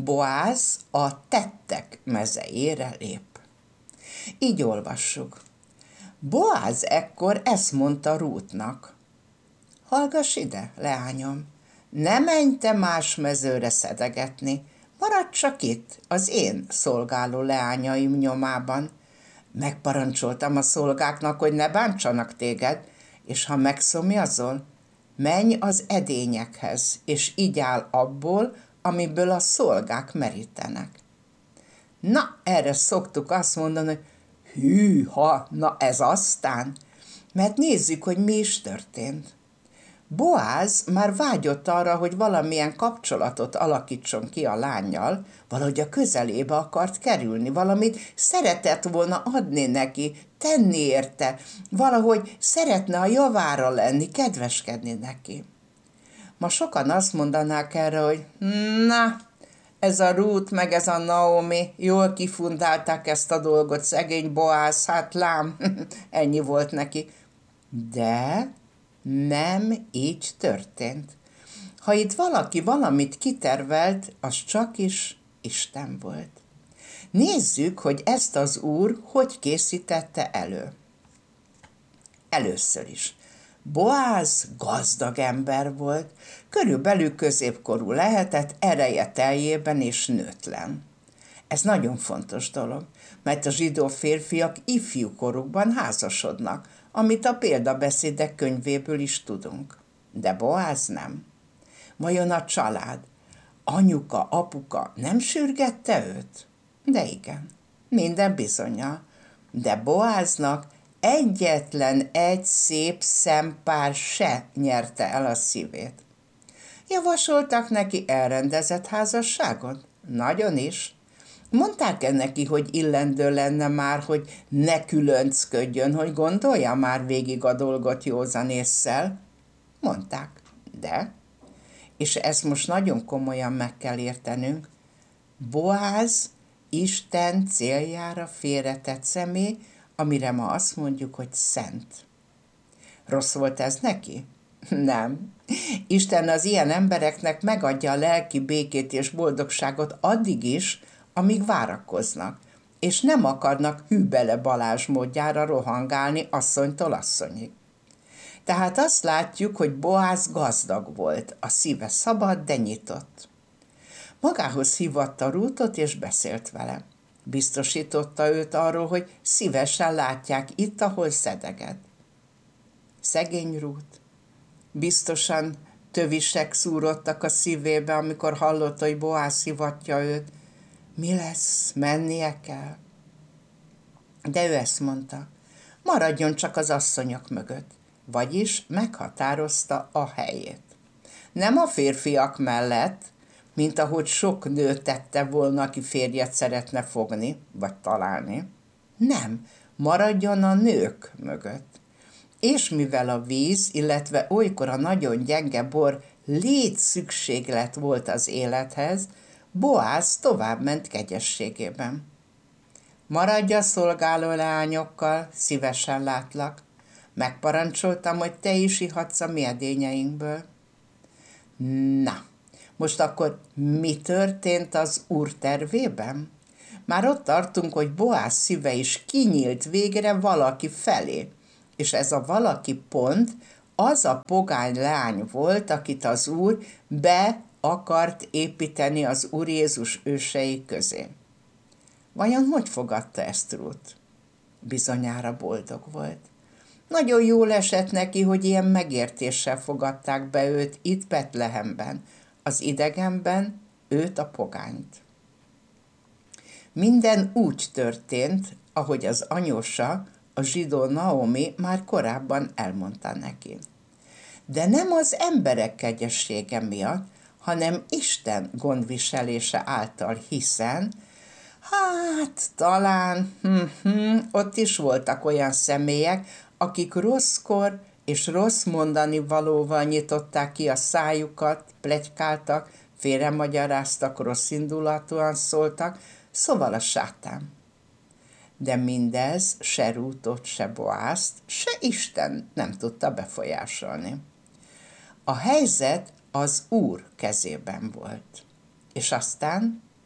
Boáz a tettek mezejére lép. Így olvassuk. Boáz ekkor ezt mondta Rútnak. Hallgass ide, leányom, ne menj te más mezőre szedegetni, maradj csak itt, az én szolgáló leányaim nyomában. Megparancsoltam a szolgáknak, hogy ne bántsanak téged, és ha megszomjazol, menj az edényekhez, és igyál abból, amiből a szolgák merítenek. Na, erre szoktuk azt mondani, hogy hűha, na ez aztán, mert nézzük, hogy mi is történt. Boáz már vágyott arra, hogy valamilyen kapcsolatot alakítson ki a lánnyal, valahogy a közelébe akart kerülni, valamit szeretett volna adni neki, tenni érte, valahogy szeretne a javára lenni, kedveskedni neki. Ma sokan azt mondanák erre, hogy na, ez a Rút meg ez a Naomi, jól kifundálták ezt a dolgot, szegény Boáz, hát lám, ennyi volt neki. De nem így történt. Ha itt valaki valamit kitervelt, az csak is Isten volt. Nézzük, hogy ezt az Úr hogy készítette elő. Először is. Boáz gazdag ember volt, körülbelül középkorú lehetett, ereje teljében és nőtlen. Ez nagyon fontos dolog, mert a zsidó férfiak ifjú korukban házasodnak, amit a példabeszédek könyvéből is tudunk. De Boáz nem. Vajon a család, anyuka, apuka nem sürgette őt? De igen, minden bizonnyal. De Boáznak egyetlen egy szép szempár se nyerte el a szívét. Javasoltak neki elrendezett házasságot? Nagyon is. Mondták-e neki, hogy illendő lenne már, hogy ne különcködjön, hogy gondolja már végig a dolgot józan ésszel? Mondták, de, és ezt most nagyon komolyan meg kell értenünk, Boáz Isten céljára félretett személy, amire ma azt mondjuk, hogy szent. Rossz volt ez neki? Nem. Isten az ilyen embereknek megadja a lelki békét és boldogságot addig is, amíg várakoznak, és nem akarnak hűbele Balázs módjára rohangálni asszonytól asszonyig. Tehát azt látjuk, hogy Boáz gazdag volt, a szíve szabad, de nyitott. Magához hívatta Rútot, és beszélt vele. Biztosította őt arról, hogy szívesen látják itt, ahol szedeged. Szegény Rút. Biztosan tövisek szúrottak a szívébe, amikor hallotta, hogy Boáz hívatja őt. Mi lesz? Mennie kell? De ő ezt mondta. Maradjon csak az asszonyok mögött. Vagyis meghatározta a helyét. Nem a férfiak mellett, mint ahogy sok nő tette volna, aki férjet szeretne fogni, vagy találni. Nem, maradjon a nők mögött. És mivel a víz, illetve olykor a nagyon gyenge bor létszükséglet volt az élethez, Boáz továbbment kegyességében. Maradj a szolgáló leányokkal, szívesen látlak. Megparancsoltam, hogy te is ihatsz a mi edényeinkből. Na, most akkor mi történt az Úr tervében? Már ott tartunk, hogy Boáz szíve is kinyílt végre valaki felé, és ez a valaki pont az a pogány leány volt, akit az Úr be akart építeni az Úr Jézus ősei közé. Vajon hogy fogadta ezt Rút? Bizonyára boldog volt. Nagyon jól esett neki, hogy ilyen megértéssel fogadták be őt itt Betlehemben, az idegenben, őt a pogányt. Minden úgy történt, ahogy az anyósa, a zsidó Naomi már korábban elmondta neki. De nem az emberek kegyessége miatt, hanem Isten gondviselése által, hiszen, hát talán ott is voltak olyan személyek, akik rosszkor és rossz mondani valóval nyitották ki a szájukat, pletykáltak, félremagyaráztak, rosszindulatúan szóltak, szóval a sátán. De mindez se Rútot, se Boázt, se Isten nem tudta befolyásolni. A helyzet az Úr kezében volt. És aztán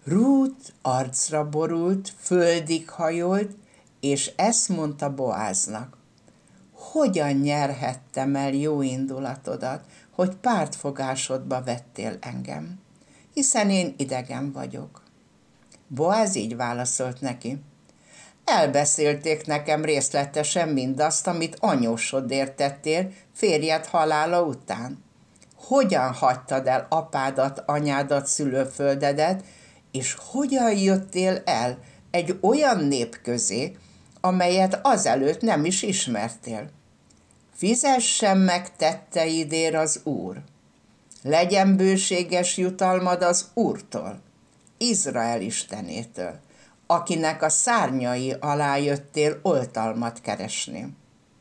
Rút arcra borult, földig hajolt, és ezt mondta Boáznak: hogyan nyerhettem el jó indulatodat, hogy pártfogásodba vettél engem, hiszen én idegen vagyok. Boáz így válaszolt neki: elbeszélték nekem részletesen mindazt, amit anyósodért tettél férjed halála után. Hogyan hagytad el apádat, anyádat, szülőföldedet, és hogyan jöttél el egy olyan nép közé, amelyet azelőtt nem is ismertél. Fizessen meg tetteidért az Úr. Legyen bőséges jutalmad az Úrtól, Izrael istenétől, akinek a szárnyai alá jöttél oltalmat keresni.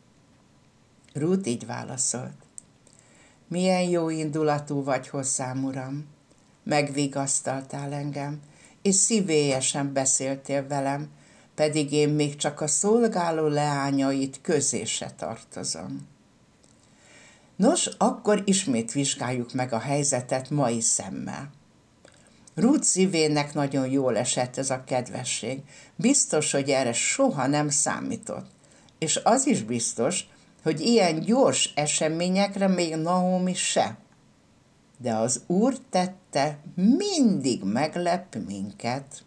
Rút így válaszolt: milyen jó indulatú vagy hozzám, uram, megvigasztaltál engem, és szívélyesen beszéltél velem, pedig én még csak a szolgáló leányait közé se tartozom. Nos, akkor ismét vizsgáljuk meg a helyzetet mai szemmel. Rút szívének nagyon jól esett ez a kedvesség. Biztos, hogy erre soha nem számított. És az is biztos, hogy ilyen gyors eseményekre még Naomi se. De az Úr tette mindig meglep minket.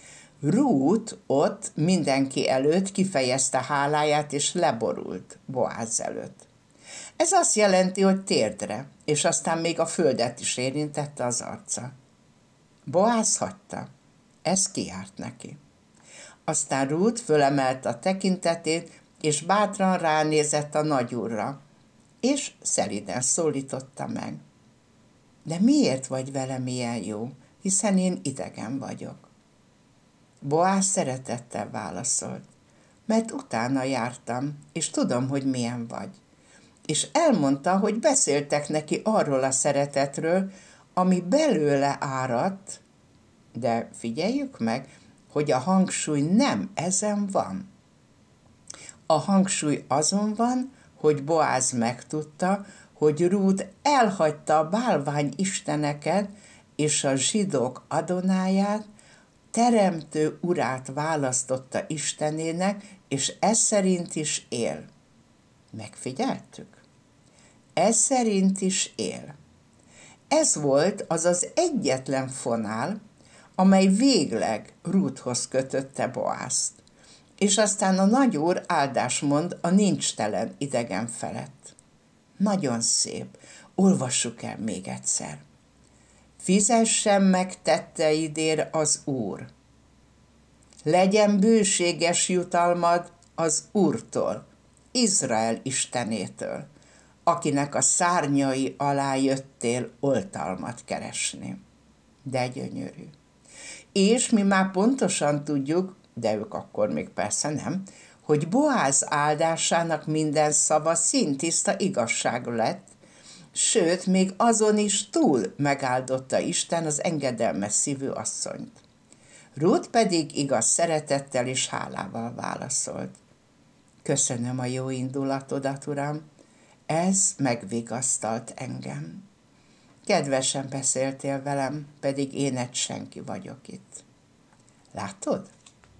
Rút ott mindenki előtt kifejezte háláját és leborult Boáz előtt. Ez azt jelenti, hogy térdre, és aztán még a földet is érintette az arca. Boáz hagyta. Ez kijárt neki. Aztán Rút fölemelte a tekintetét, és bátran ránézett a nagyúrra, és szelíden szólította meg: de miért vagy velem ilyen jó, hiszen én idegen vagyok? Boáz szeretettel válaszolt: mert utána jártam, és tudom, hogy milyen vagy. És elmondta, hogy beszéltek neki arról a szeretetről, ami belőle áradt, de figyeljük meg, hogy a hangsúly nem ezen van. A hangsúly azon van, hogy Boáz megtudta, hogy Rút elhagyta a bálvány isteneket, és a zsidók Adonáját, teremtő urát választotta istenének, és ez szerint is él. Megfigyeltük? Ez szerint is él. Ez volt az az egyetlen fonál, amely végleg Rúthoz kötötte Boázt, és aztán a nagyúr áldást mond a nincstelen idegen felett. Nagyon szép, olvassuk el még egyszer. Fizessen meg tetteidért az Úr. Legyen bőséges jutalmad az Úrtól, Izrael istenétől, akinek a szárnyai alá jöttél oltalmat keresni. De gyönyörű. És mi már pontosan tudjuk, de ők akkor még persze nem, hogy Boáz áldásának minden szava szintiszta igazság lett, sőt, még azon is túl megáldotta Isten az engedelmes szívű asszonyt. Rút pedig igaz szeretettel és hálával válaszolt: köszönöm a jó indulatodat, uram, ez megvigasztalt engem. Kedvesen beszéltél velem, pedig én egy senki vagyok itt. Látod?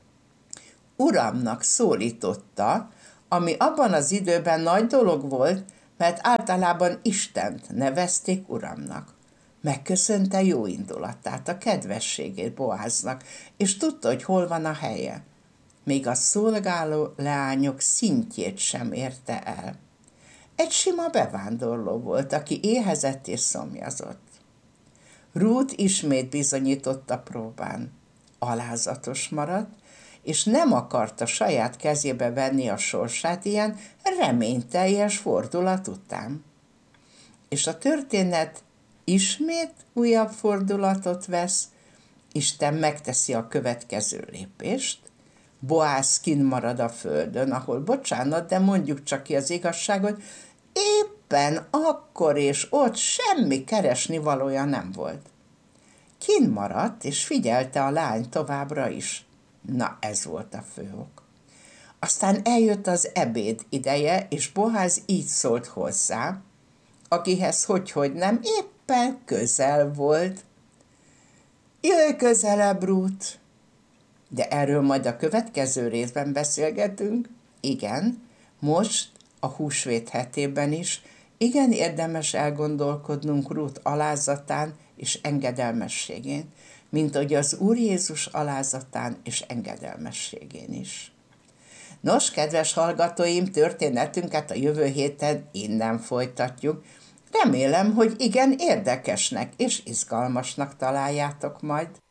Uramnak szólította, ami abban az időben nagy dolog volt, mert általában Istent nevezték uramnak. Megköszönte jó indulatát, a kedvességét Boáznak, és tudta, hogy hol van a helye. Még a szolgáló leányok szintjét sem érte el. Egy sima bevándorló volt, aki éhezett és szomjazott. Rút ismét bizonyított a próbán. Alázatos maradt, és nem akarta saját kezébe venni a sorsát ilyen reményteljes fordulat után. És a történet ismét újabb fordulatot vesz, Isten megteszi a következő lépést, Boáz kinn marad a földön, ahol, bocsánat, de mondjuk csak ki az igazságot, éppen akkor és ott semmi keresni valója nem volt. Kinn maradt, és figyelte a lány továbbra is. Na, ez volt a fő ok. Aztán eljött az ebéd ideje, és Boáz így szólt hozzá, akihez hogy nem éppen közel volt. Jöjj közelebb, Ruth! De erről majd a következő részben beszélgetünk. Igen, most a húsvét hetében is igen érdemes elgondolkodnunk Ruth alázatán és engedelmességén, mint ahogy az Úr Jézus alázatán és engedelmességén is. Nos, kedves hallgatóim, történetünket a jövő héten innen folytatjuk. Remélem, hogy igen érdekesnek és izgalmasnak találjátok majd.